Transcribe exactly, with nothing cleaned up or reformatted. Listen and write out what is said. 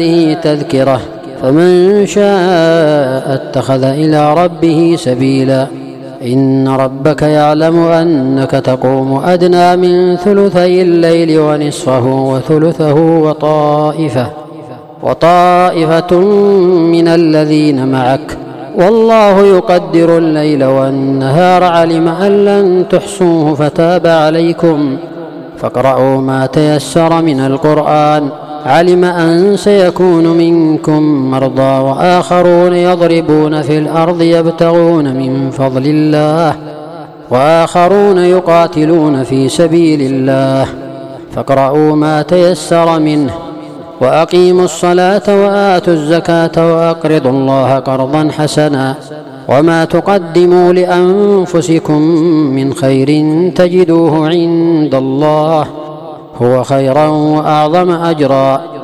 هذه تذكرة فمن شاء اتخذ إلى ربه سبيلا إن ربك يعلم أنك تقوم أدنى من ثلثي الليل ونصفه وثلثه وطائفة وطائفة من الذين معك والله يقدر الليل والنهار علم أن لن تحصوه فتاب عليكم فاقرؤوا ما تيسر من القرآن علم أن سيكون منكم مرضى وآخرون يضربون في الأرض يبتغون من فضل الله وآخرون يقاتلون في سبيل الله فاقرؤوا ما تيسر منه وأقيموا الصلاة وآتوا الزكاة وأقرضوا الله قرضا حسنا وما تقدموا لأنفسكم من خير تجدوه عند الله هو خيرا وأعظم أجرا